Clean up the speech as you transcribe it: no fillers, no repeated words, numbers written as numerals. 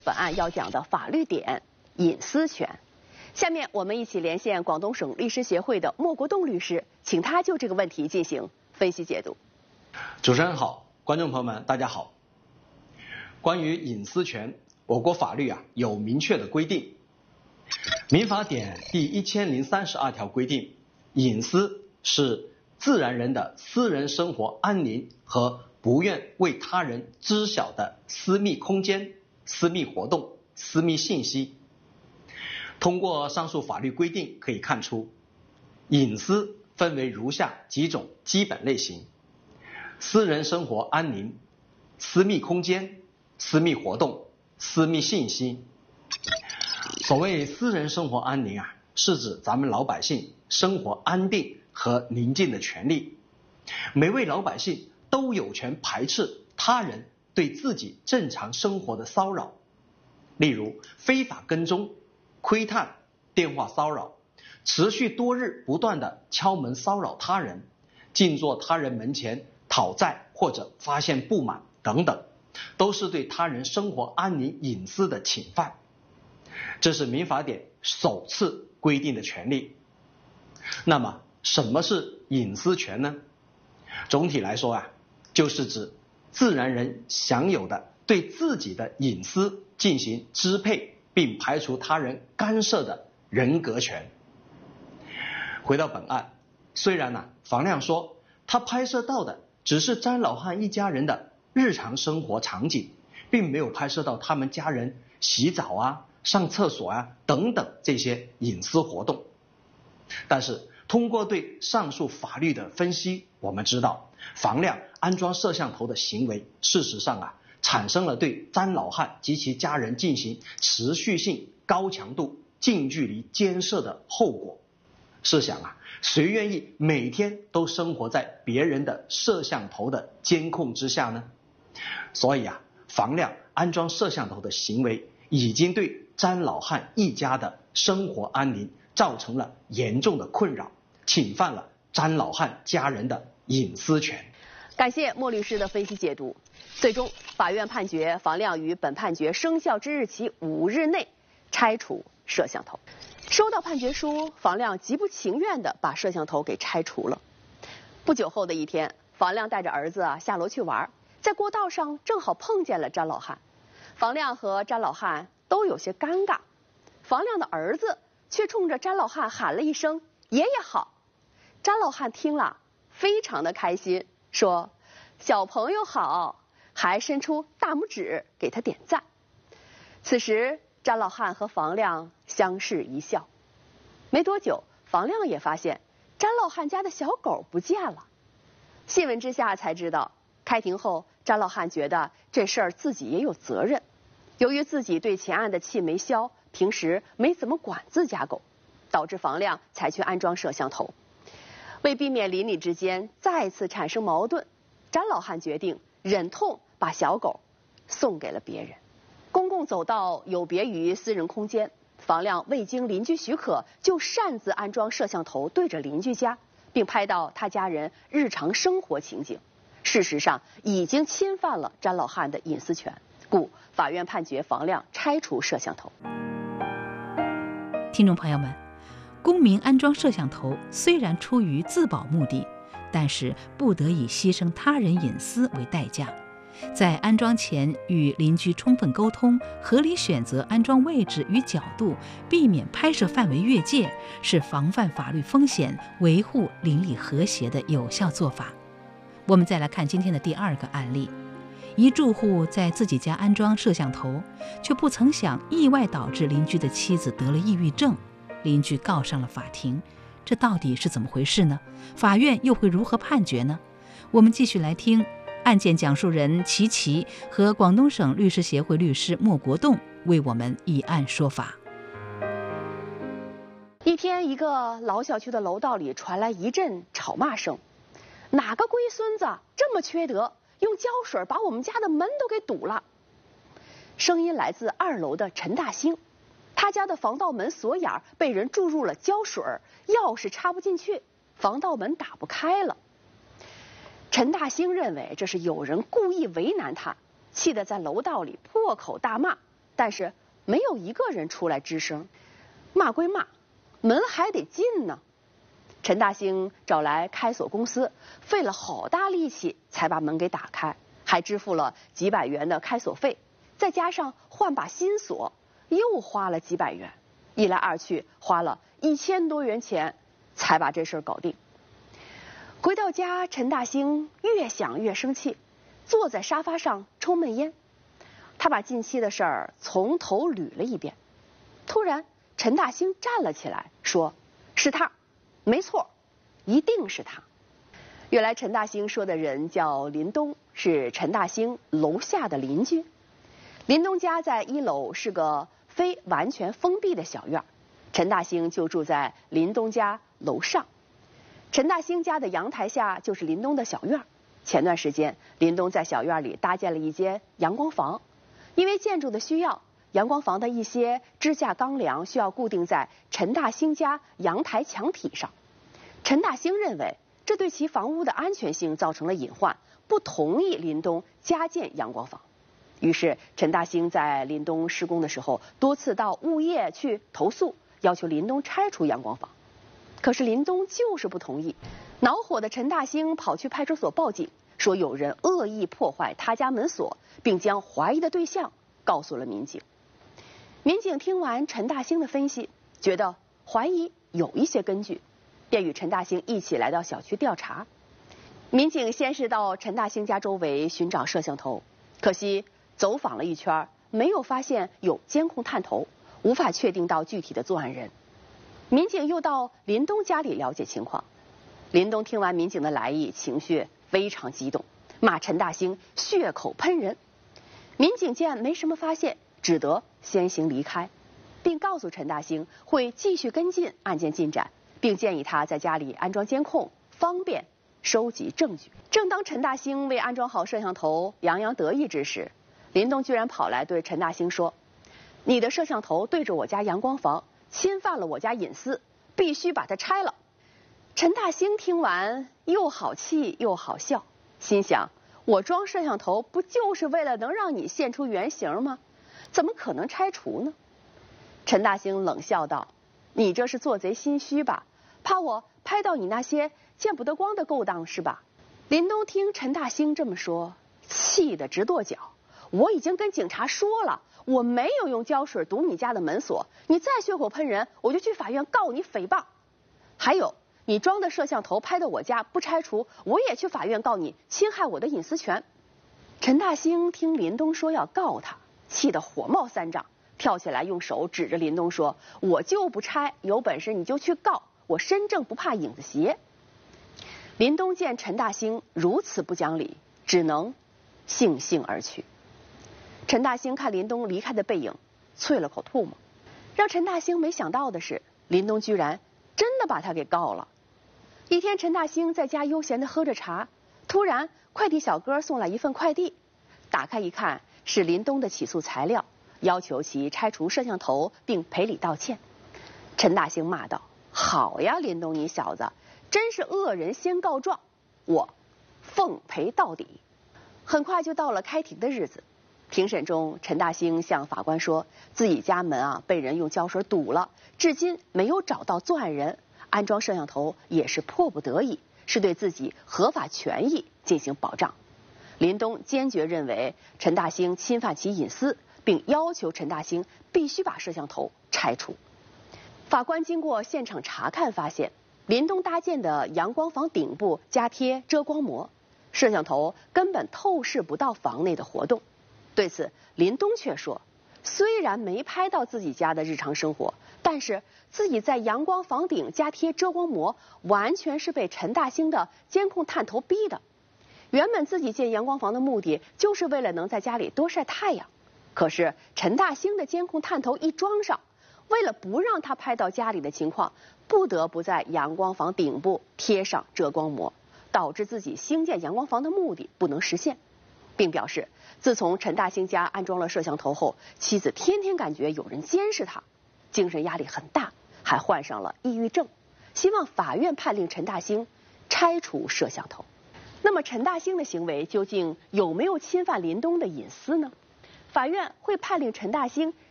本案要讲的法律点隐私权。下面我们一起连线广东省律师协会的莫国栋律师，请他就这个问题进行分析解读。 主持人好，观众朋友们大家好。关于隐私权，我国法律有明确的规定。民法典第1032条规定，隐私是自然人的私人生活安宁和不愿为他人知晓的私密空间、私密活动、私密信息。通过上述法律规定可以看出，隐私分为如下几种基本类型：私人生活安宁、私密空间、私密活动、私密信息。所谓私人生活安宁是指咱们老百姓生活安定和宁静的权利。每位老百姓都有权排斥他人对自己正常生活的骚扰，例如非法跟踪、窥探、电话骚扰，持续多日不断的敲门骚扰他人，静坐他人门前讨债或者发现不满等等，都是对他人生活安宁隐私的侵犯。这是民法典首次规定的权利。那么什么是隐私权呢？总体来说就是指自然人享有的对自己的隐私进行支配并排除他人干涉的人格权。回到本案，虽然房亮说他拍摄到的只是詹老汉一家人的日常生活场景，并没有拍摄到他们家人洗澡上厕所等等这些隐私活动，但是通过对上述法律的分析，我们知道房亮安装摄像头的行为事实上产生了对詹老汉及其家人进行持续性高强度近距离监视的后果。试想谁愿意每天都生活在别人的摄像头的监控之下呢？所以房亮安装摄像头的行为已经对詹老汉一家的生活安宁造成了严重的困扰，侵犯了詹老汉家人的隐私权。 感谢莫律师的分析解读。最终，法院判决房亮于本判决生效之日起5日内拆除摄像头。收到判决书，房亮极不情愿地把摄像头给拆除了。不久后的一天，房亮带着儿子下楼去玩，在过道上正好碰见了詹老汉。房亮和詹老汉都有些尴尬，房亮的儿子却冲着詹老汉喊了一声“爷爷好”。詹老汉听了非常的开心，说小朋友好，还伸出大拇指给他点赞。此时詹老汉和房亮相视一笑。没多久，房亮也发现詹老汉家的小狗不见了。细问之下才知道，开庭后詹老汉觉得这事儿自己也有责任，由于自己对前案的气没消，平时没怎么管自家狗，导致房亮才去安装摄像头。为避免邻里之间再次产生矛盾，詹老汉决定忍痛把小狗送给了别人。公共走道有别于私人空间，房亮未经邻居许可就擅自安装摄像头对着邻居家，并拍到他家人日常生活情景，事实上已经侵犯了詹老汉的隐私权，故法院判决房亮拆除摄像头。 听众朋友们，公民安装摄像头虽然出于自保目的，但是不得以牺牲他人隐私为代价。在安装前与邻居充分沟通，合理选择安装位置与角度，避免拍摄范围越界，是防范法律风险、维护邻里和谐的有效做法。我们再来看今天的第2个案例。一住户在自己家安装摄像头，却不曾想意外导致邻居的妻子得了抑郁症，邻居告上了法庭。这到底是怎么回事呢？法院又会如何判决呢？我们继续来听案件讲述人齐齐和广东省律师协会律师莫国栋为我们以案说法。 一天，一个老小区的楼道里传来一阵吵骂声，哪个龟孙子这么缺德，用胶水把我们家的门都给堵了。声音来自2楼的陈大兴，他家的防盗门锁眼被人注入了胶水，钥匙插不进去，防盗门打不开了。陈大兴认为这是有人故意为难他，气得在楼道里破口大骂， 但是没有一个人出来吱声。骂归骂，门还得进呢。陈大兴找来开锁公司，费了好大力气才把门给打开，还支付了几百元的开锁费，再加上换把新锁，又花了几百元，一来二去花了1000多元钱，才把这事搞定。回到家，陈大兴越想越生气，坐在沙发上抽闷烟。他把近期的事儿从头捋了一遍。突然，陈大兴站了起来，说：“是他，没错，一定是他。”原来陈大兴说的人叫林东，是陈大兴楼下的邻居。林东家在1楼，是个非完全封闭的小院，陈大兴就住在林东家楼上。陈大兴家的阳台下就是林东的小院。前段时间，林东在小院里搭建了一间阳光房，因为建筑的需要，阳光房的一些支架钢梁需要固定在陈大兴家阳台墙体上。陈大兴认为这对其房屋的安全性造成了隐患，不同意林东加建阳光房。于是陈大兴在林东施工的时候，多次到物业去投诉，要求林东拆除阳光房。可是林东就是不同意。恼火的陈大兴跑去派出所报警，说有人恶意破坏他家门锁，并将怀疑的对象告诉了民警。民警听完陈大兴的分析，觉得怀疑有一些根据，便与陈大兴一起来到小区调查。民警先是到陈大兴家周围寻找摄像头，可惜走访了一圈，没有发现有监控探头，无法确定到具体的作案人。民警又到林东家里了解情况。林东听完民警的来意，情绪非常激动，骂陈大兴血口喷人。民警见没什么发现，只得先行离开，并告诉陈大兴会继续跟进案件进展，并建议他在家里安装监控，方便收集证据。正当陈大兴为安装好摄像头洋洋得意之时，林东居然跑来对陈大兴说：“你的摄像头对着我家阳光房，侵犯了我家隐私，必须把它拆了。”陈大兴听完又好气又好笑，心想：我装摄像头不就是为了能让你现出原形吗？怎么可能拆除呢？陈大兴冷笑道：“你这是做贼心虚吧？怕我拍到你那些见不得光的勾当是吧？”林东听陈大兴这么说，气得直跺脚。我已经跟警察说了，我没有用胶水堵你家的门锁，你再血口喷人，我就去法院告你诽谤。还有，你装的摄像头拍到我家不拆除，我也去法院告你侵害我的隐私权。陈大兴听林东说要告他，气得火冒三丈，跳起来用手指着林东说：“我就不拆，有本事你就去告，我身正不怕影子斜。”林东见陈大兴如此不讲理，只能悻悻而去。陈大兴看林东离开的背影，啐了口唾沫。让陈大兴没想到的是，林东居然真的把他给告了。一天，陈大兴在家悠闲地喝着茶，突然快递小哥送来一份快递，打开一看，是林东的起诉材料，要求其拆除摄像头并赔礼道歉。陈大兴骂道：“好呀，林东你小子，真是恶人先告状，我奉陪到底。”很快就到了开庭的日子。庭审中，陈大兴向法官说，自己家门被人用胶水堵了，至今没有找到作案人，安装摄像头也是迫不得已，是对自己合法权益进行保障。林东坚决认为陈大兴侵犯其隐私，并要求陈大兴必须把摄像头拆除。法官经过现场查看发现，林东搭建的阳光房顶部加贴遮光膜，摄像头根本透视不到房内的活动。对此，林东却说，虽然没拍到自己家的日常生活，但是自己在阳光房顶加贴遮光膜，完全是被陈大兴的监控探头逼的。原本自己建阳光房的目的就是为了能在家里多晒太阳，可是陈大兴的监控探头一装上，为了不让他拍到家里的情况，不得不在阳光房顶部贴上遮光膜，导致自己兴建阳光房的目的不能实现。并表示，自从陈大兴家安装了摄像头后，妻子天天感觉有人监视他，精神压力很大，还患上了抑郁症，希望法院判令陈大兴拆除摄像头。那么陈大兴的行为究竟有没有侵犯林东的隐私呢？ 法院会判令陈大兴